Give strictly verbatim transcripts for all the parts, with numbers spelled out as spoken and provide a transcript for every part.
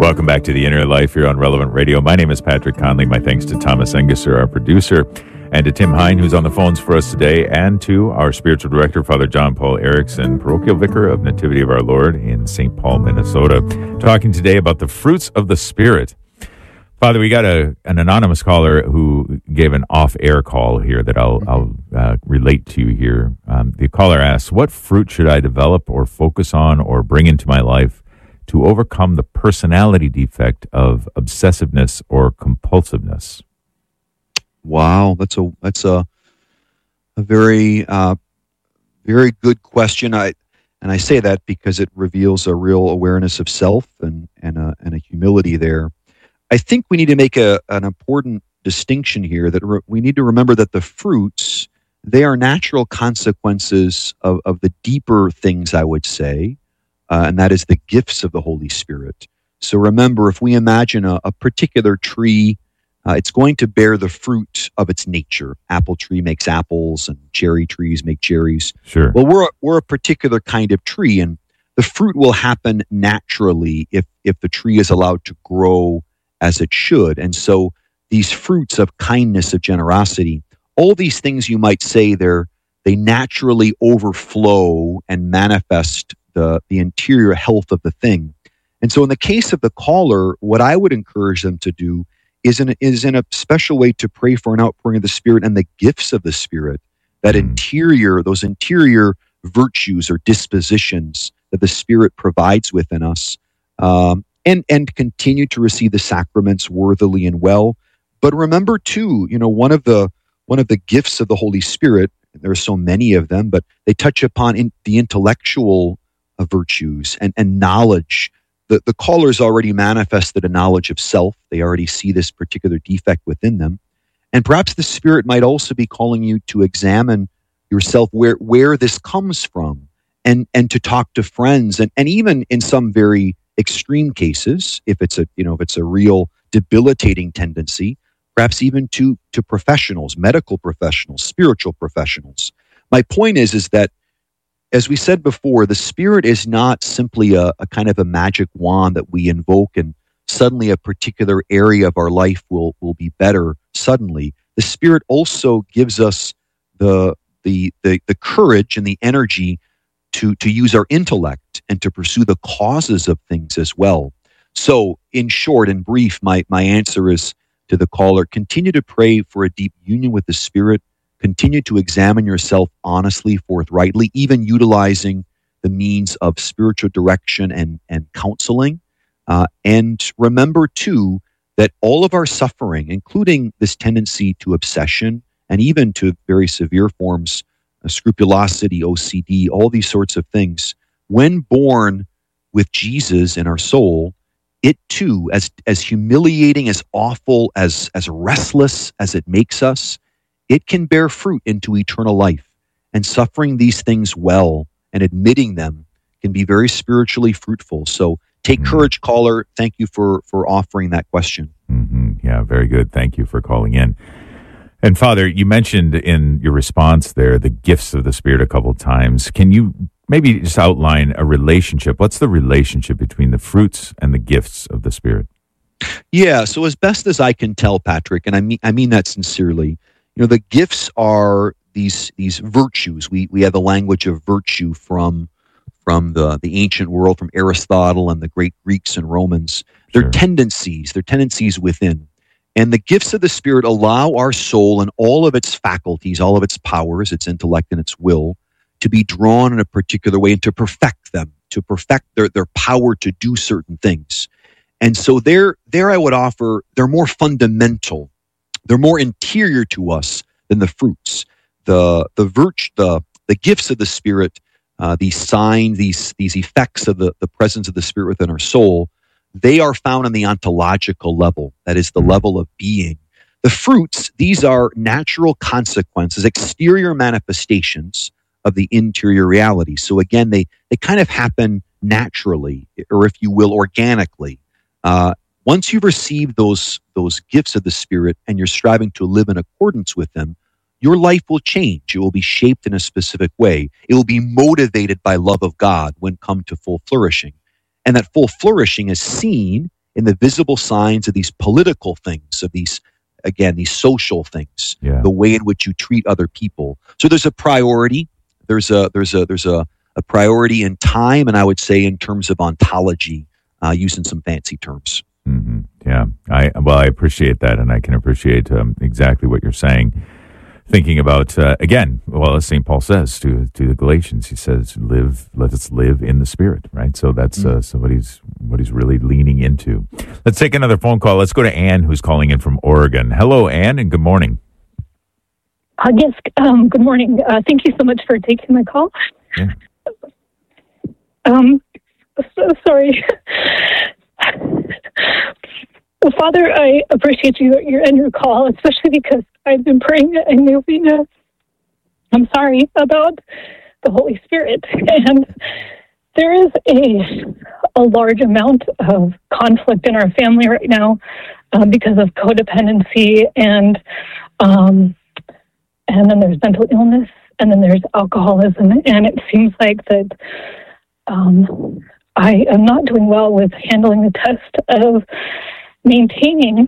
Welcome back to The Inner Life here on Relevant Radio. My name is Patrick Conley. My thanks to Thomas Engesser, our producer, and to Tim Hine, who's on the phones for us today, and to our spiritual director, Father John Paul Erickson, parochial vicar of Nativity of Our Lord in Saint Paul, Minnesota, talking today about the fruits of the Spirit. Father, we got a an anonymous caller who gave an off-air call here that I'll, I'll uh, relate to you here. Um, the caller asks, what fruit should I develop or focus on or bring into my life to overcome the personality defect of obsessiveness or compulsiveness? Wow, that's a that's a a very uh, very good question. I and I say that because it reveals a real awareness of self and and a, and a humility there. I think we need to make a an important distinction here that re- we need to remember that the fruits, they are natural consequences of, of the deeper things, I would say, uh, and that is the gifts of the Holy Spirit. So remember, if we imagine a, a particular tree, uh, it's going to bear the fruit of its nature. Apple tree makes apples, and cherry trees make cherries. Sure. Well, we're a, we're a particular kind of tree, and the fruit will happen naturally if if the tree is allowed to grow as it should. And so these fruits of kindness, of generosity, all these things you might say they're they naturally overflow and manifest the the interior health of the thing. And so in the case of the caller, what I would encourage them to do is in, is in a special way to pray for an outpouring of the Spirit and the gifts of the Spirit, that interior, those interior virtues or dispositions that the Spirit provides within us, um, and, and continue to receive the sacraments worthily and well. But remember too, you know, one of the one of the gifts of the Holy Spirit, there are so many of them, but they touch upon in, the intellectual uh, virtues and, and knowledge. The, the callers already manifested a knowledge of self. They already see this particular defect within them. And perhaps the Spirit might also be calling you to examine yourself where, where this comes from, and, and to talk to friends. And, and even in some very extreme cases, if it's a, you know, if it's a real debilitating tendency, perhaps even to, to professionals, medical professionals, spiritual professionals. My point is, is that, as we said before, the Spirit is not simply a, a kind of a magic wand that we invoke and suddenly a particular area of our life will, will be better suddenly. The Spirit also gives us the, the, the, the courage and the energy to, to use our intellect and to pursue the causes of things as well. So, in short and brief, my, my answer is to the caller, continue to pray for a deep union with the Spirit. Continue to examine yourself honestly, forthrightly, even utilizing the means of spiritual direction and, and counseling. Uh, and remember, too, that all of our suffering, including this tendency to obsession and even to very severe forms, uh, scrupulosity, O C D, all these sorts of things, when born with Jesus in our soul, it too, as, as humiliating, as awful, as, as restless as it makes us, it can bear fruit into eternal life. And suffering these things well and admitting them can be very spiritually fruitful. So take mm-hmm. courage, caller. Thank you for, for offering that question. Mm-hmm. Yeah, very good. Thank you for calling in. And Father, you mentioned in your response there the gifts of the Spirit a couple of times. Can you maybe just outline a relationship? What's the relationship between the fruits and the gifts of the Spirit? Yeah, so as best as I can tell, Patrick, and I mean I mean that sincerely, you know, the gifts are these these virtues. We we have the language of virtue from from the, the ancient world, from Aristotle and the great Greeks and Romans. They're sure. tendencies, they're tendencies within. And the gifts of the Spirit allow our soul and all of its faculties, all of its powers, its intellect and its will, to be drawn in a particular way and to perfect them, to perfect their, their power to do certain things. And so there, there I would offer, they're more fundamental. They're more interior to us than the fruits. The the virtue, the the gifts of the Spirit, uh, these signs, these these effects of the, the presence of the Spirit within our soul, they are found on the ontological level. That is the level of being. The fruits, these are natural consequences, exterior manifestations of the interior reality. So again, they they kind of happen naturally, or if you will, organically. Uh, once you've received those those gifts of the Spirit and you're striving to live in accordance with them, your life will change. It will be shaped in a specific way. It will be motivated by love of God when come to full flourishing. And that full flourishing is seen in the visible signs of these political things, of these, again, these social things, Yeah. the way in which you treat other people. So there's a priority. There's a there's a there's a, a priority in time, and I would say in terms of ontology, uh, using some fancy terms. Mm-hmm. Yeah. I well, I appreciate that, and I can appreciate um, exactly what you're saying. Thinking about uh, again, well, as Saint Paul says to to the Galatians, he says, "Live, let us live in the Spirit." Right. So that's uh, so what he's what he's really leaning into. Let's take another phone call. Let's go to Anne, who's calling in from Oregon. Hello, Anne, and good morning. Uh, yes. Um, good morning. Uh, thank you so much for taking my call. Yeah. Um, so sorry. Well, Father, I appreciate you your and your call, especially because I've been praying and moving. Uh, I'm sorry about the Holy Spirit, and there is a a large amount of conflict in our family right now uh, because of codependency, and um, and then there's mental illness, and then there's alcoholism, and it seems like that um, I am not doing well with handling the test of maintaining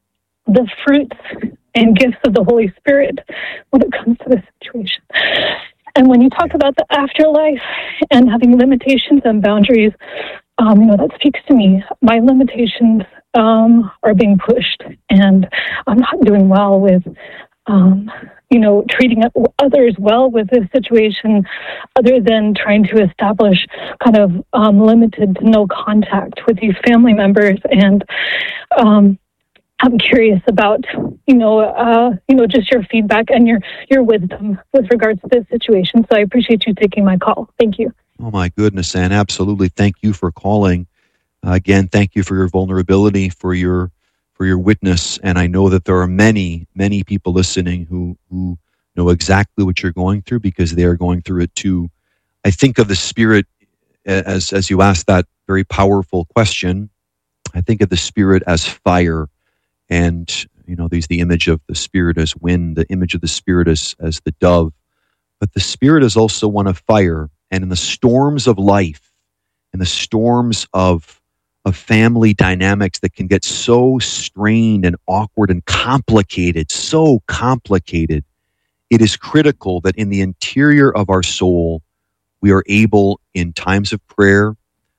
the fruits and gifts of the Holy Spirit when it comes to this situation. And when you talk about the afterlife and having limitations and boundaries, um, you know, that speaks to me. My limitations um, are being pushed, and I'm not doing well with, um, you know, treating others well with this situation, other than trying to establish kind of um, limited to no contact with these family members. And um, I'm curious about, you know, uh, you know, just your feedback and your, your wisdom with regards to this situation. So I appreciate you taking my call. Thank you. Oh my goodness, Anne, absolutely. Thank you for calling. Uh, again, thank you for your vulnerability, for your for your witness. And I know that there are many, many people listening who who know exactly what you're going through, because they are going through it too. I think of the Spirit as as you asked that very powerful question. I think of the Spirit as fire. And, you know, there's the image of the Spirit as wind, the image of the Spirit as, as the dove. But the Spirit is also one of fire. And in the storms of life, in the storms of, of family dynamics that can get so strained and awkward and complicated, so complicated, it is critical that in the interior of our soul, we are able, in times of prayer,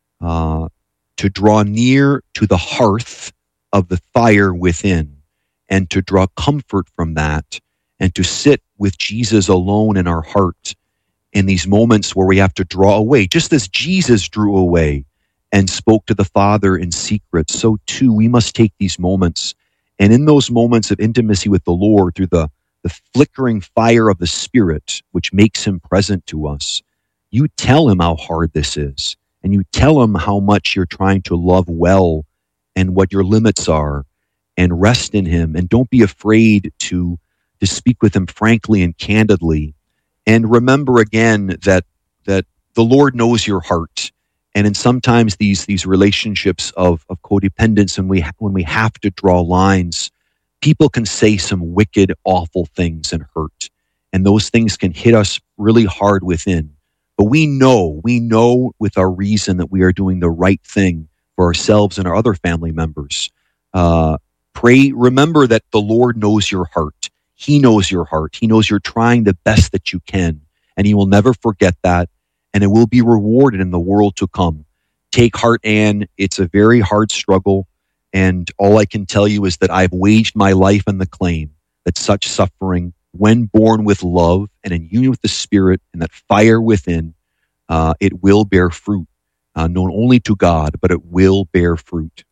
uh, to draw near to the hearth of the fire within, and to draw comfort from that, and to sit with Jesus alone in our heart in these moments where we have to draw away. Just as Jesus drew away and spoke to the Father in secret, so too we must take these moments. And in those moments of intimacy with the Lord, through the, the flickering fire of the Spirit, which makes him present to us, you tell him how hard this is, and you tell him how much you're trying to love well and what your limits are, and rest in him. And don't be afraid to, to speak with him frankly and candidly. And remember again that that the Lord knows your heart. And in sometimes these these relationships of, of codependence, and we ha- when we have to draw lines, people can say some wicked, awful things and hurt. And those things can hit us really hard within. But we know, we know with our reason that we are doing the right thing for ourselves and our other family members. Uh, pray, remember that the Lord knows your heart. He knows your heart. He knows you're trying the best that you can, and he will never forget that, and it will be rewarded in the world to come. Take heart, Anne. It's a very hard struggle, and all I can tell you is that I've waged my life on the claim that such suffering, when born with love and in union with the Spirit and that fire within, uh, it will bear fruit. Uh, known only to God, but it will bear fruit.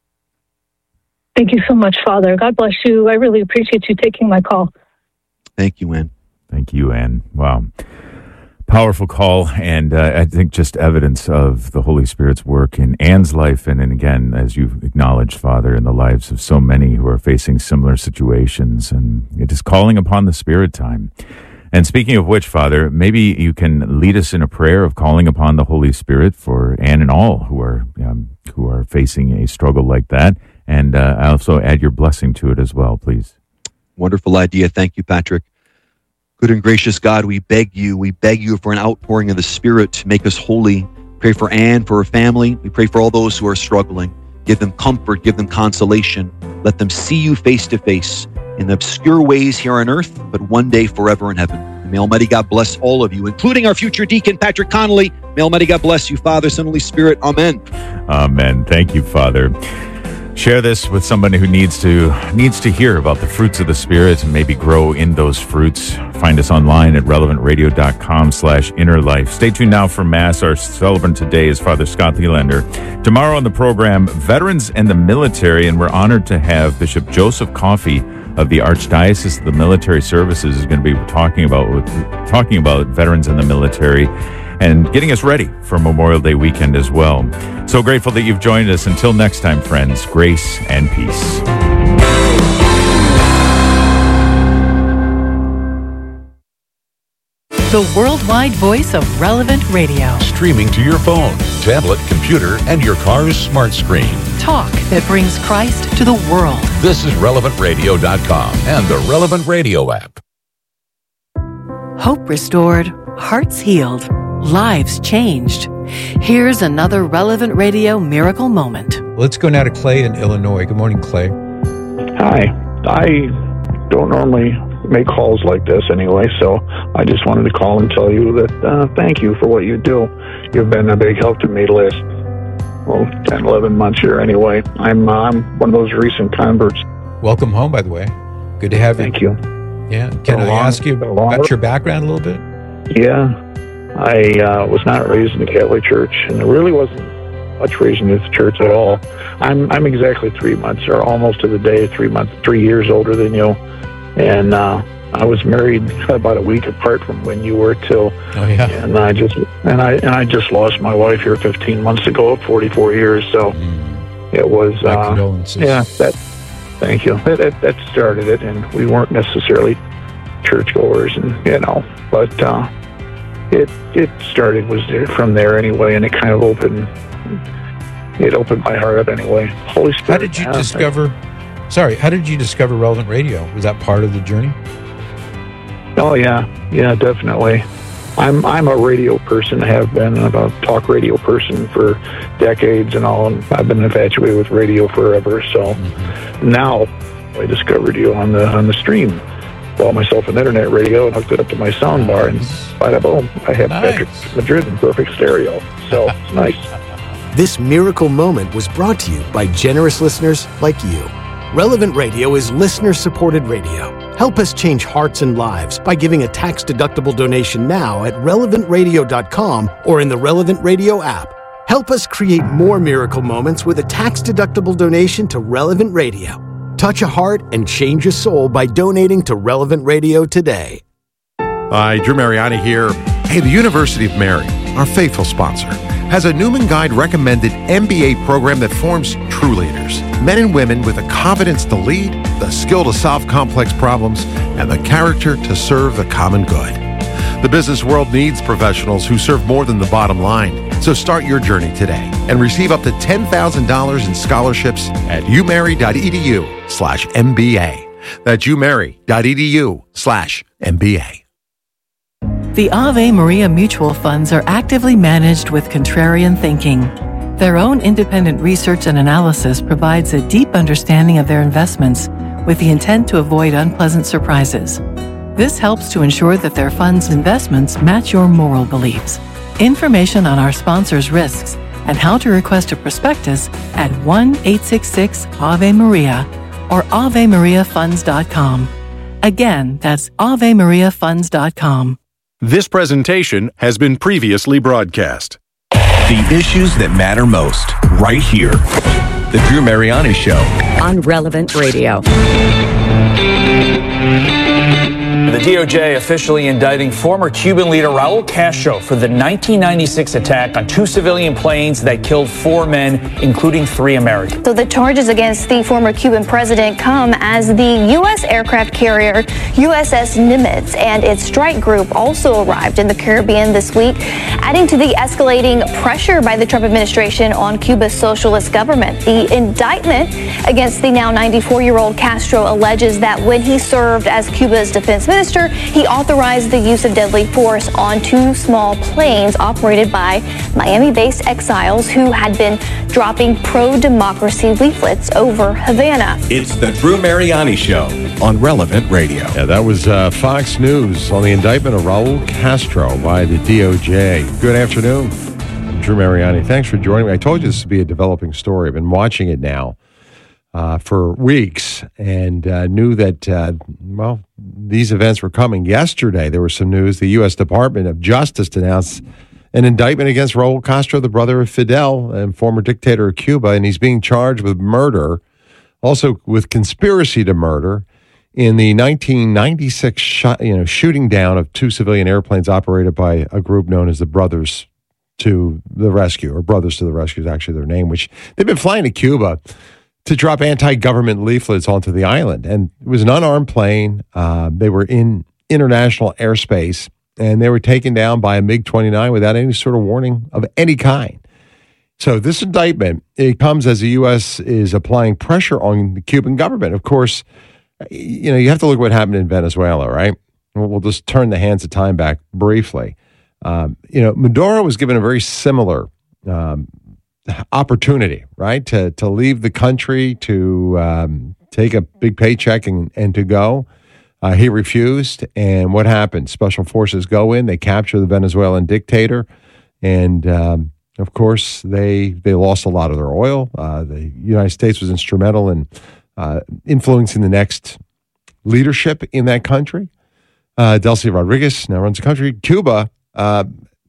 Thank you so much, Father. God bless you. I really appreciate you taking my call. Thank you, Anne. Thank you, Anne. Wow. Powerful call, and uh, I think just evidence of the Holy Spirit's work in Anne's life, and, and again, as you've acknowledged, Father, in the lives of so many who are facing similar situations, and it is calling upon the Spirit time. And speaking of which, Father, maybe you can lead us in a prayer of calling upon the Holy Spirit for Anne and all who are um, who are facing a struggle like that, and uh, also add your blessing to it as well, please. Wonderful idea. Thank you, Patrick. Good and gracious God, we beg you, we beg you for an outpouring of the Spirit to make us holy. Pray for Anne, for her family. We pray for all those who are struggling. Give them comfort, give them consolation. Let them see you face to face in obscure ways here on earth, but one day forever in heaven. May Almighty God bless all of you, including our future deacon, Patrick Connolly. May Almighty God bless you, Father, Son, Holy Spirit. Amen. Amen. Thank you, Father. Share this with somebody who needs to needs to hear about the fruits of the Spirit and maybe grow in those fruits. Find us online at relevant radio dot com slash inner life. Stay tuned now for Mass. Our celebrant today is Father Scott Thielander. Tomorrow on the program, Veterans and the Military, and we're honored to have Bishop Joseph Coffey of the Archdiocese of the Military Services is going to be talking about talking about veterans and the military and getting us ready for Memorial Day weekend as well. So grateful that you've joined us. Until next time, friends, grace and peace. The worldwide voice of Relevant Radio. Streaming to your phone, tablet, computer, and your car's smart screen. Talk that brings Christ to the world. This is relevant radio dot com and the Relevant Radio app. Hope restored, hearts healed, lives changed. Here's another Relevant Radio miracle moment. Let's go now to Clay in Illinois. Good morning, Clay. Hi. I don't normally make calls like this anyway, so I just wanted to call and tell you that uh, thank you for what you do. You've been a big help to me the last, well, ten, eleven months here anyway. I'm, uh, I'm one of those recent converts. Welcome home, by the way. Good to have you. Thank you. Yeah. Can I long, ask you about your background a little bit? Yeah. I uh, was not raised in the Catholic Church, and there really wasn't much raised in the church at all. I'm I'm exactly three months, or almost to the day, three months, three years older than you. And uh, I was married about a week apart from when you were too. Oh yeah. And I just and I and I just lost my wife here fifteen months ago at forty-four years. So mm. it was. My uh, condolences. Yeah. That. Thank you. That, that that started it, and we weren't necessarily churchgoers, and you know, but. Uh, It it started was there from there anyway, and it kind of opened it opened my heart up anyway. Holy Spirit. How did you discover? Sorry, how did you discover Relevant Radio? Was that part of the journey? Oh yeah, yeah, definitely. I'm I'm a radio person. I have been I'm a talk radio person for decades and all. And I've been infatuated with radio forever. So mm-hmm. now I discovered you on the on the stream. Bought myself an internet radio and hooked it up to my sound bar, and bada boom, I have nice. Patrick Madrid in perfect stereo. So it's nice. This miracle moment was brought to you by generous listeners like you. Relevant Radio is listener-supported radio. Help us change hearts and lives by giving a tax-deductible donation now at relevant radio dot com or in the Relevant Radio app. Help us create more miracle moments with a tax-deductible donation to Relevant Radio. Touch a heart and change a soul by donating to Relevant Radio today. Hi, Drew Mariani here. Hey, the University of Mary, our faithful sponsor, has a Newman Guide recommended M B A program that forms true leaders. Men and women with the confidence to lead, the skill to solve complex problems, and the character to serve the common good. The business world needs professionals who serve more than the bottom line. So start your journey today and receive up to ten thousand dollars in scholarships at umary.edu slash MBA. That's umary.edu slash MBA. The Ave Maria Mutual Funds are actively managed with contrarian thinking. Their own independent research and analysis provides a deep understanding of their investments with the intent to avoid unpleasant surprises. This helps to ensure that their fund's investments match your moral beliefs. Information on our sponsors' risks and how to request a prospectus at one eight six six Ave Maria or ave maria funds dot com. Again, that's ave maria funds dot com. This presentation has been previously broadcast. The issues that matter most, right here. The Drew Mariani Show. On Relevant Radio. The D O J officially indicting former Cuban leader Raul Castro for the nineteen ninety-six attack on two civilian planes that killed four men, including three Americans. So the charges against the former Cuban president come as the U S aircraft carrier U S S Nimitz and its strike group also arrived in the Caribbean this week, adding to the escalating pressure by the Trump administration on Cuba's socialist government. The indictment against the now ninety-four-year-old Castro alleges that when he served as Cuba's defense minister, he authorized the use of deadly force on two small planes operated by Miami-based exiles who had been dropping pro-democracy leaflets over Havana. It's the Drew Mariani Show on Relevant Radio. Yeah, that was uh, Fox News on the indictment of Raul Castro by the D O J. Good afternoon. I'm Drew Mariani. Thanks for joining me. I told you this would be a developing story. I've been watching it now uh, for weeks and uh, knew that, uh, well, these events were coming. Yesterday, there was some news. The U S Department of Justice announced an indictment against Raul Castro, the brother of Fidel and former dictator of Cuba, and he's being charged with murder, also with conspiracy to murder, in the nineteen ninety-six shot, you know, shooting down of two civilian airplanes operated by a group known as the Brothers to the Rescue, or Brothers to the Rescue is actually their name, which they've been flying to Cuba to drop anti-government leaflets onto the island. And it was an unarmed plane. Uh, they were in international airspace, and they were taken down by a MiG twenty-nine without any sort of warning of any kind. So this indictment, it comes as the U S is applying pressure on the Cuban government. Of course, you know, you have to look at what happened in Venezuela, right? We'll just turn the hands of time back briefly. Um, you know, Maduro was given a very similar um, opportunity, right, to to leave the country, to um, take a big paycheck and, and to go. Uh, he refused, and what happened? Special forces go in, they capture the Venezuelan dictator, and um, of course, they they lost a lot of their oil. Uh, the United States was instrumental in Uh, influencing the next leadership in that country. Uh, Delcy Rodriguez now runs the country. Cuba uh,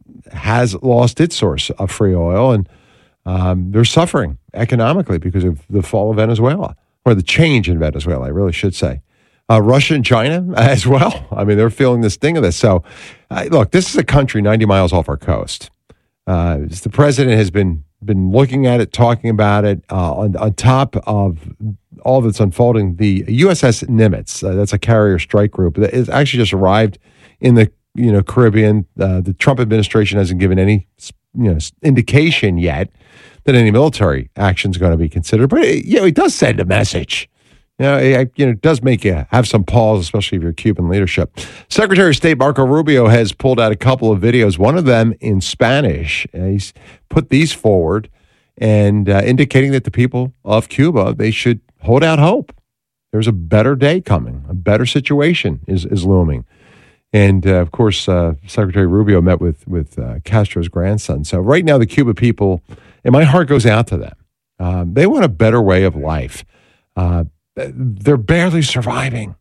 has lost its source of free oil, and um, they're suffering economically because of the fall of Venezuela, or the change in Venezuela, I really should say. Uh, Russia and China as well. I mean, they're feeling the sting of this. So, uh, look, this is a country ninety miles off our coast. Uh, the president has been been looking at it, talking about it. Uh, on, on top of all that's unfolding, the U S S Nimitz, uh, that's a carrier strike group that is actually just arrived in the you know Caribbean. Uh, the Trump administration hasn't given any you know indication yet that any military action is going to be considered, but it, you know it does send a message. You know, it, you know, it does make you have some pause, especially if you're Cuban leadership. Secretary of State Marco Rubio has pulled out a couple of videos, one of them in Spanish. Uh, he's put these forward and uh, indicating that the people of Cuba, they should hold out hope. There's a better day coming. A better situation is, is looming. And, uh, of course, uh, Secretary Rubio met with, with uh, Castro's grandson. So right now, the Cuba people, and my heart goes out to them. Um, they want a better way of life. Uh, they're barely surviving.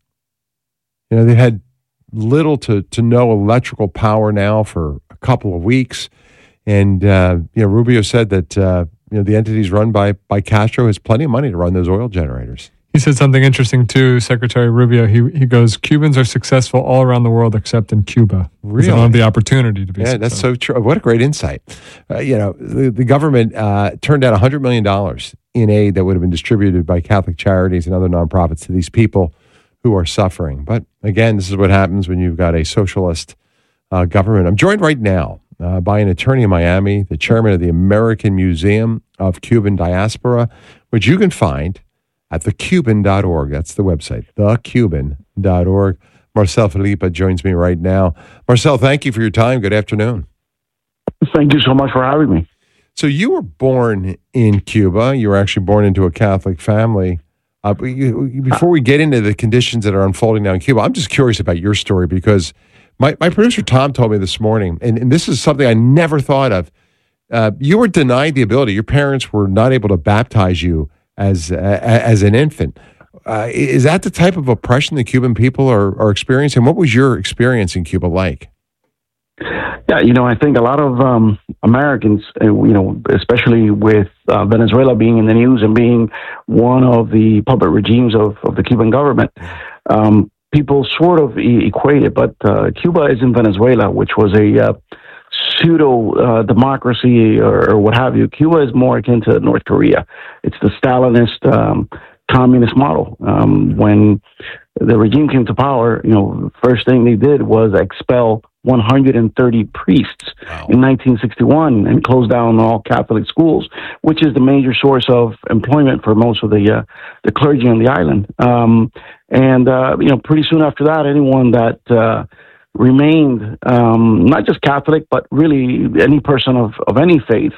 You know, they had little to, to no electrical power now for a couple of weeks. And, uh, you know, Rubio said that, uh, you know, the entities run by, by Castro has plenty of money to run those oil generators. He said something interesting too, Secretary Rubio. He he goes, Cubans are successful all around the world except in Cuba. Really? They don't have the opportunity to be Yeah, successful. that's so true. What a great insight. Uh, you know, the, the government uh, turned down one hundred million dollars in aid that would have been distributed by Catholic charities and other nonprofits to these people who are suffering. But again, this is what happens when you've got a socialist uh, government. I'm joined right now uh, by an attorney in Miami, the chairman of the American Museum of Cuban Diaspora, which you can find at the cuban dot org. That's the website, the cuban dot org. Marcel Felipe joins me right now. Marcel, thank you for your time. Good afternoon. Thank you so much for having me. So you were born in Cuba. You were actually born into a Catholic family. Uh, but you, before we get into the conditions that are unfolding now in Cuba, I'm just curious about your story because my, my producer Tom told me this morning, and, and this is something I never thought of. Uh, you were denied the ability. Your parents were not able to baptize you as uh, as an infant. Uh, is that the type of oppression the Cuban people are, are experiencing? What was your experience in Cuba like? Yeah, you know, I think a lot of um, Americans, uh, you know, especially with uh, Venezuela being in the news and being one of the puppet regimes of, of the Cuban government, um, people sort of e- equate it. But uh, Cuba is in Venezuela, which was a uh, pseudo uh, democracy or, or what have you. Cuba is more akin to North Korea. It's the Stalinist um, communist model. Um, when the regime came to power, you know, first thing they did was expel one hundred thirty priests wow. in nineteen sixty-one and close down all Catholic schools, which is the major source of employment for most of the uh, the clergy on the island. Um, and uh, you know, pretty soon after that, anyone that uh, remained um, not just Catholic, but really any person of, of any faith,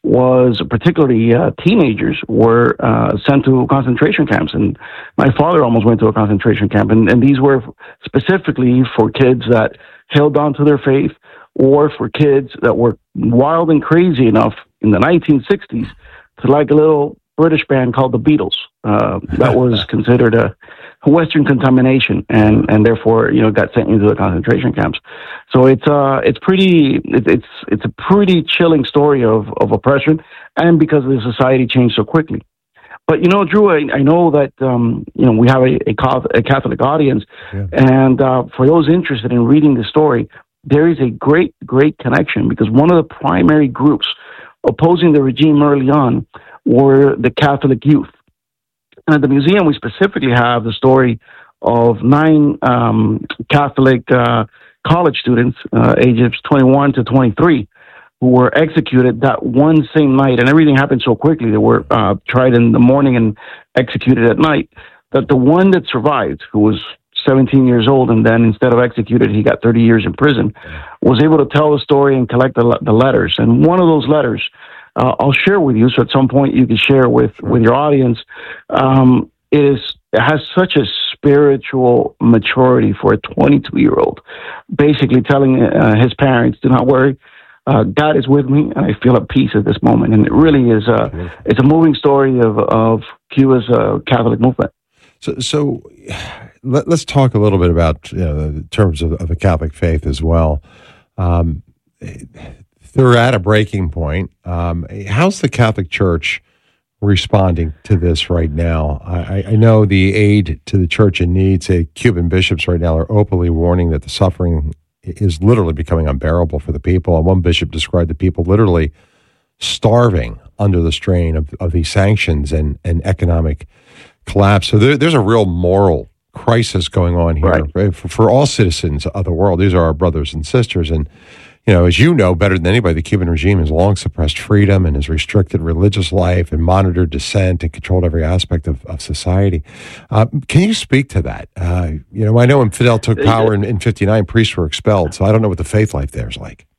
was particularly uh, teenagers, were uh, sent to concentration camps. And my father almost went to a concentration camp, and, and these were specifically for kids that held on to their faith, or for kids that were wild and crazy enough in the nineteen sixties to like a little British band called the Beatles. Uh, that was considered a Western contamination, and, and therefore, you know, got sent into the concentration camps. So it's uh it's pretty it, it's it's a pretty chilling story of, of oppression, and because the society changed so quickly. But, you know, Drew, I, I know that, um, you know, we have a, a Catholic audience. Yeah. And uh, for those interested in reading the story, there is a great, great connection, because one of the primary groups opposing the regime early on were the Catholic youth. And at the museum, we specifically have the story of nine um, Catholic uh, college students, uh, ages twenty-one to twenty-three, who were executed that one same night, and everything happened so quickly. They were uh, tried in the morning and executed at night, that the one that survived, who was seventeen years old, and then instead of executed, he got thirty years in prison, was able to tell the story and collect the, the letters. And one of those letters, uh, I'll share with you, so at some point you can share with, with your audience. Um, it, is, it has such a spiritual maturity for a twenty-two-year-old, basically telling uh, his parents, do not worry, Uh, God is with me, and I feel at peace at this moment. And it really is a, it's a moving story of, of Cuba's uh, Catholic movement. So, so let, let's talk a little bit about, you know, the terms of, of the Catholic faith as well. Um, they're at a breaking point. Um, how's the Catholic Church responding to this right now? I, I know the aid to the church in need, say Cuban bishops right now are openly warning that the suffering is literally becoming unbearable for the people. And one bishop described the people literally starving under the strain of, of these sanctions and, and economic collapse. So there, there's a real moral crisis going on here, right. Right? For, for all citizens of the world. These are our brothers and sisters. And, you know, as you know better than anybody, the Cuban regime has long suppressed freedom and has restricted religious life and monitored dissent and controlled every aspect of, of society. Uh, can you speak to that? Uh, you know, I know when Fidel took power in, in fifty-nine, priests were expelled, so I don't know what the faith life there is like.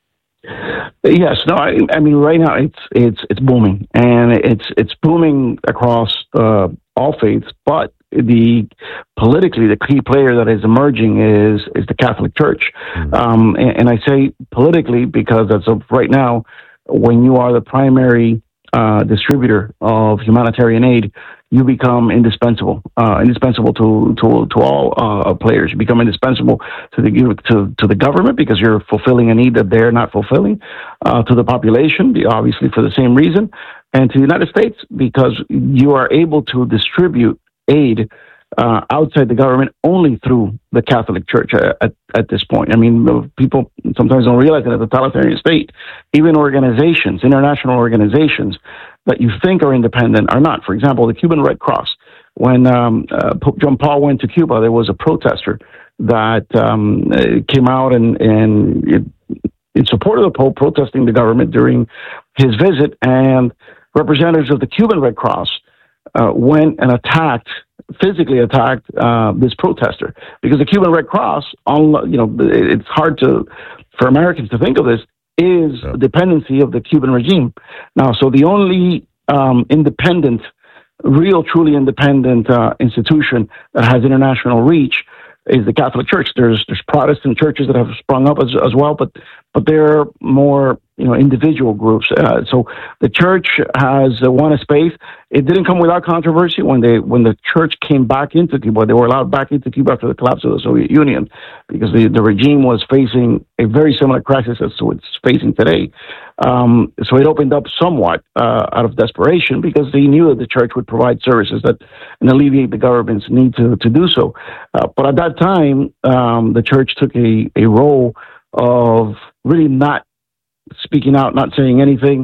Yes, no, I, I mean, right now it's it's it's booming, and it's it's booming across uh, all faiths, but the politically the key player that is emerging is is the Catholic Church. Mm-hmm. um, and, and I say politically because as of right now, when you are the primary uh, distributor of humanitarian aid, you become indispensable, uh, indispensable to to to all uh, players. You become indispensable to the to to the government because you're fulfilling a need that they're not fulfilling, uh, to the population, obviously for the same reason, and to the United States because you are able to distribute aid uh, outside the government only through the Catholic Church at, at, at this point. I mean, people sometimes don't realize that a totalitarian state, even organizations, international organizations that you think are independent are not. For example, the Cuban Red Cross. When um, uh, Pope John Paul went to Cuba, there was a protester that um, came out and, and it, in support of the Pope, protesting the government during his visit, and representatives of the Cuban Red Cross Uh, went and attacked, physically attacked uh, this protester, because the Cuban Red Cross, on you know, it's hard to for Americans to think of this, is a dependency of the Cuban regime. Now, so the only um, independent, real, truly independent uh, institution that has international reach is the Catholic Church. There's there's Protestant churches that have sprung up as as well, but but they're more you know individual groups. Uh, so the church has uh, won a space. It didn't come without controversy when they when the church came back into Cuba. They were allowed back into Cuba after the collapse of the Soviet Union because the, the regime was facing a very similar crisis as to it's facing today. Um, so it opened up somewhat uh, out of desperation because they knew that the church would provide services that and alleviate the government's need to to do so. Uh, but at that time, um, the church took a a role of really not speaking out, not saying anything,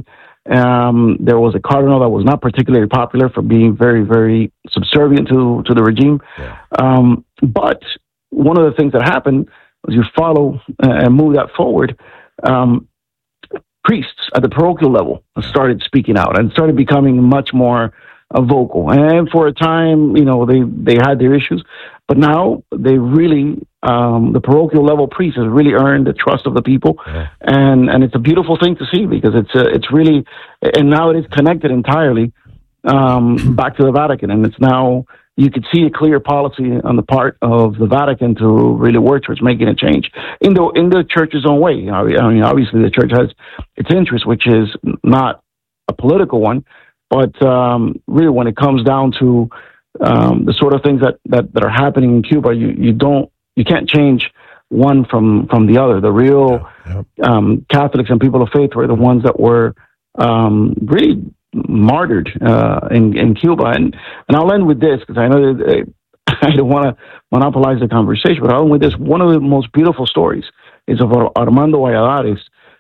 Um, there was a cardinal that was not particularly popular for being very, very subservient to, to the regime. Um, but one of the things that happened was you follow uh, and move that forward. Um, priests at the parochial level started speaking out and started becoming much more uh, vocal. And for a time, you know, they, they had their issues, but now they really, um, the parochial level priests has really earned the trust of the people. Yeah. And, and it's a beautiful thing to see because it's, uh, it's really, and now it is connected entirely, um, back to the Vatican. And it's now, you could see a clear policy on the part of the Vatican to really work towards making a change in the, in the church's own way. I mean, obviously the church has its interest, which is not a political one, but, um, really when it comes down to, um, the sort of things that, that, that are happening in Cuba, you, you don't, you can't change one from, from the other. The real, yeah, yeah. um, Catholics and people of faith were the ones that were, um, really martyred, uh, in, in Cuba. And, and I'll end with this because I know that uh, I don't want to monopolize the conversation, but I'll end with this. One of the most beautiful stories is of Armando Valladares,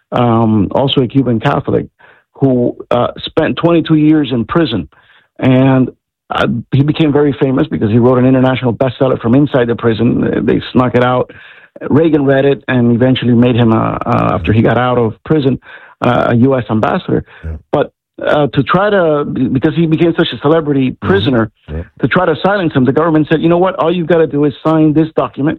um, also a Cuban Catholic, who, uh, spent twenty-two years in prison. And Uh, he became very famous because he wrote an international bestseller from inside the prison. They snuck it out. Reagan read it and eventually made him, a, uh, after he got out of prison, uh, a U S ambassador. Yeah. But uh, to try to, because he became such a celebrity prisoner, mm-hmm. yeah. to try to silence him, the government said, you know what, all you've got to do is sign this document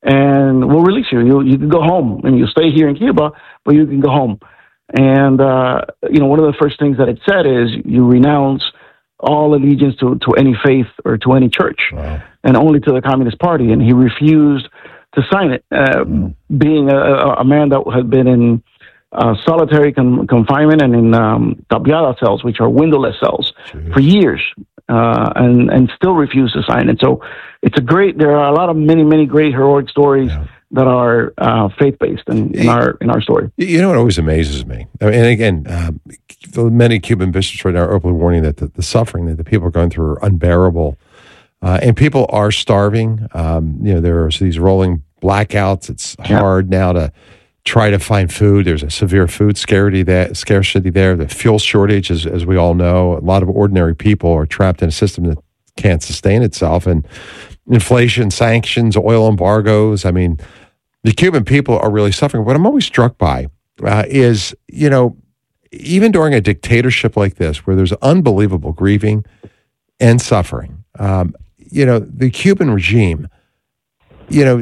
and we'll release you. You, you can go home and you'll stay here in Cuba, but you can go home. And, uh, you know, one of the first things that it said is you renounce all allegiance to, to any faith or to any church, wow. and only to the Communist Party. And he refused to sign it, uh, mm. being a, a man that had been in uh, solitary con- confinement and in um, tapiada cells, which are windowless cells, Jeez. for years, uh, and, and still refused to sign it. So it's a great, there are a lot of many, many great heroic stories yeah. that are uh, faith-based in, in our in our story. You know what always amazes me? I mean, and again, um, many Cuban bishops right now are openly warning that the, the suffering that the people are going through are unbearable. Uh, and people are starving. Um, you know, there's these rolling blackouts. It's yeah. hard now to try to find food. There's a severe food scarcity there, scarcity there. The fuel shortage, as, as we all know. A lot of ordinary people are trapped in a system that can't sustain itself. And inflation, sanctions, oil embargoes. I mean, the Cuban people are really suffering. What I'm always struck by uh, is, you know, even during a dictatorship like this, where there's unbelievable grieving and suffering, um, you know, the Cuban regime, you know,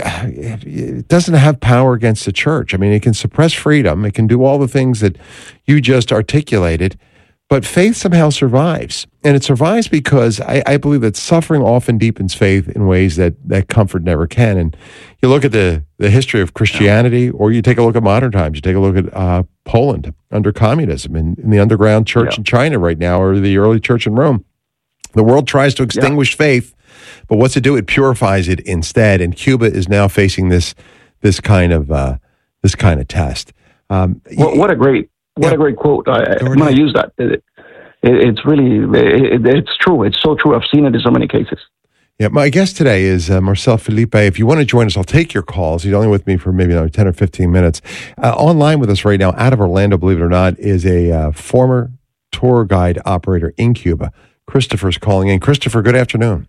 it doesn't have power against the church. I mean, it can suppress freedom. It can do all the things that you just articulated, but faith somehow survives. And it survives because I, I believe that suffering often deepens faith in ways that, that comfort never can. And you look at the, the history of Christianity, or you take a look at modern times. You take a look at uh, Poland under communism and, and the underground church yeah. in China right now, or the early church in Rome. The world tries to extinguish yeah. faith, but what's it do? It purifies it instead. And Cuba is now facing this this kind of uh, this kind of test. Um, what, what a great what yeah. a great quote! I, I'm going to use that. It, it, it's really it, it's true. It's so true. I've seen it in so many cases. Yeah, my guest today is uh, Marcel Felipe. If you want to join us, I'll take your calls. He's only with me for maybe another ten or fifteen minutes. Uh, online with us right now, out of Orlando, believe it or not, is a uh, former tour guide operator in Cuba. Christopher's calling in. Christopher, good afternoon.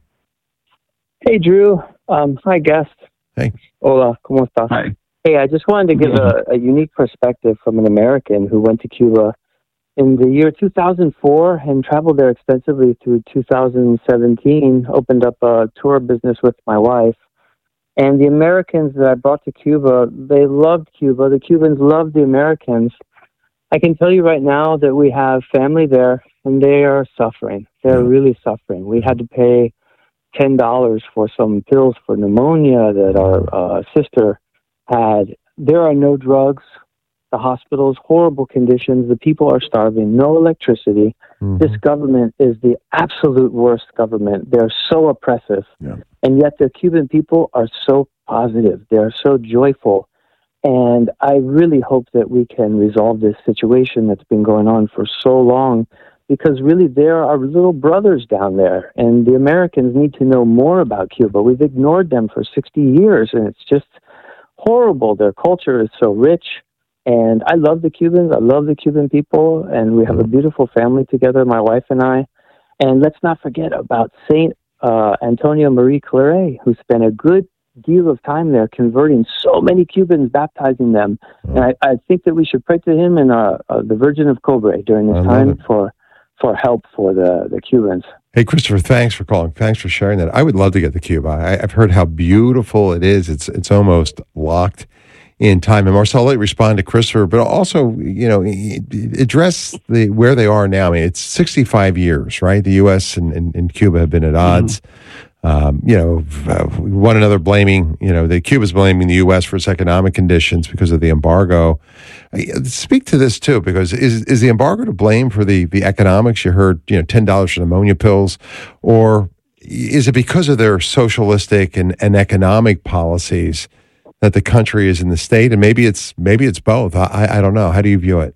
Hey, Drew. Um, hi, guest. Hey. Hola, ¿cómo estás? Hi. Hey, I just wanted to give a, a unique perspective from an American who went to Cuba in the year two thousand four and traveled there extensively through two thousand seventeen, opened up a tour business with my wife. And the Americans that I brought to Cuba, they loved Cuba. The Cubans loved the Americans. I can tell you right now that we have family there, and they are suffering. They're really suffering. We had to pay ten dollars for some pills for pneumonia that our uh, sister had. There are no drugs. The hospitals, horrible conditions. The people are starving. No electricity. Mm-hmm. This government is the absolute worst government. They're so oppressive. Yeah. And yet the Cuban people are so positive. They're so joyful. And I really hope that we can resolve this situation that's been going on for so long, because really there are little brothers down there, and the Americans need to know more about Cuba. We've ignored them for sixty years, and it's just horrible. Their culture is so rich. And I love the Cubans. I love the Cuban people. And we have a beautiful family together, my wife and I. And let's not forget about Saint uh, Antonio Marie Claret, who spent a good deal of time there converting so many Cubans, baptizing them. And I, I think that we should pray to him and uh, uh, the Virgin of Cobre during this time for, for help for the, the Cubans. Hey, Christopher, thanks for calling. Thanks for sharing that. I would love to get to Cuba. I, I've heard how beautiful it is. It's it's almost locked in time. And Marcel, let me respond to Christopher, but also, you know, address the where they are now. I mean, it's sixty-five years, right? The U S and, and, and Cuba have been at odds. Mm-hmm. Um, you know, uh, one another blaming, you know, the Cuba's blaming the U S for its economic conditions because of the embargo. Uh, speak to this too, because is is the embargo to blame for the, the economics? You heard, you know, ten dollars for pneumonia pills, or is it because of their socialistic and, and economic policies that the country is in the state? And maybe it's maybe it's both. I, I don't know. How do you view it?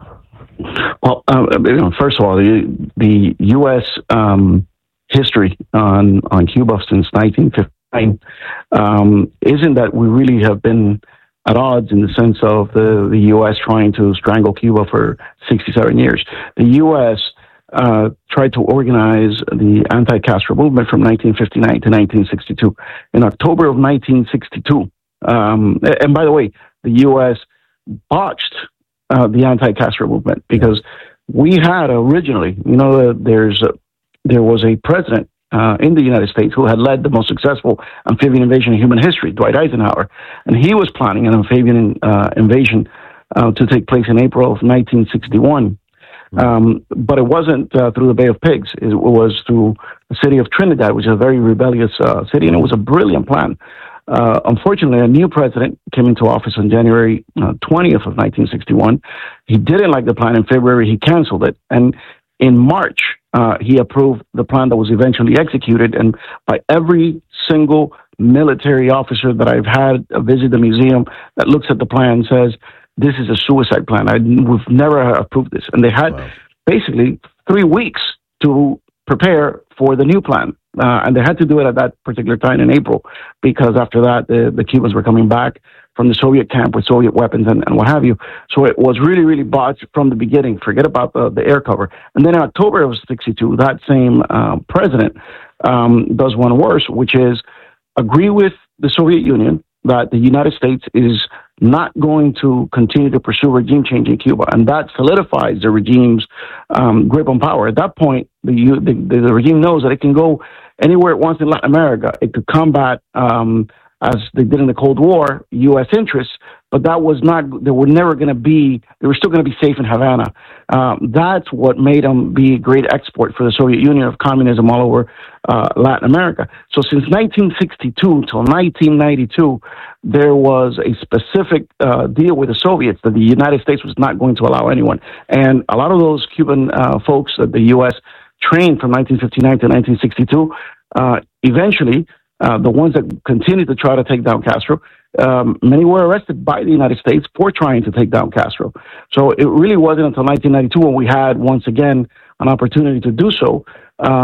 Well, um, you know, first of all, the, the U S um, history on, on Cuba since nineteen fifty-nine um, isn't that we really have been at odds in the sense of the, the U S trying to strangle Cuba for sixty-seven years. The U S uh, tried to organize the anti-Castro movement from nineteen fifty-nine to nineteen sixty-two. In October of nineteen sixty-two, um, and by the way, the U S botched uh, the anti-Castro movement because we had originally, you know, there's a, there was a president uh, in the United States who had led the most successful amphibian invasion in human history, Dwight Eisenhower, and he was planning an amphibian uh, invasion uh, to take place in April of nineteen sixty-one. Um, but it wasn't uh, through the Bay of Pigs. It was through the city of Trinidad, which is a very rebellious uh, city, and it was a brilliant plan. Uh, unfortunately, a new president came into office on January uh, twentieth of nineteen sixty-one. He didn't like the plan. In February, he canceled it. And in March, uh, he approved the plan that was eventually executed. And by every single military officer that I've had visit the museum that looks at the plan says, this is a suicide plan. I, we've never approved this. And they had wow. basically three weeks to prepare for the new plan. Uh, and they had to do it at that particular time in April, because after that, the, the Cubans were coming back from the Soviet camp with Soviet weapons and, and what have you. So it was really, really botched from the beginning. Forget about the, the air cover. And then in October of sixty-two, that same uh, president um, does one worse, which is agree with the Soviet Union that the United States is not going to continue to pursue regime change in Cuba. And that solidifies the regime's um, grip on power. At that point, the, the, the regime knows that it can go anywhere it wants in Latin America. It could combat, um, as they did in the Cold War, U S interests, but that was not, they were never going to be, they were still going to be safe in Havana. Um, that's what made them be a great export for the Soviet Union of communism all over uh, Latin America. So since nineteen sixty-two till nineteen ninety-two, there was a specific uh, deal with the Soviets that the United States was not going to allow anyone. And a lot of those Cuban uh, folks that the U S trained from nineteen fifty-nine to nineteen sixty-two, uh, eventually, uh, the ones that continued to try to take down Castro, um, many were arrested by the United States for trying to take down Castro. So it really wasn't until nineteen ninety-two when we had, once again, an opportunity to do so. Uh,